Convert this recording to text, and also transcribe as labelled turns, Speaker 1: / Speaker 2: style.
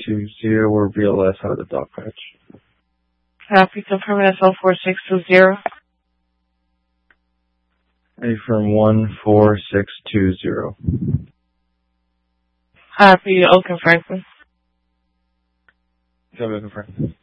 Speaker 1: 4620 or BLS out of the dog patch.
Speaker 2: Copy. Confirm SL 4620.
Speaker 1: Affirm 14620.
Speaker 2: Copy. Oakland Franklin.
Speaker 1: Oakland Franklin.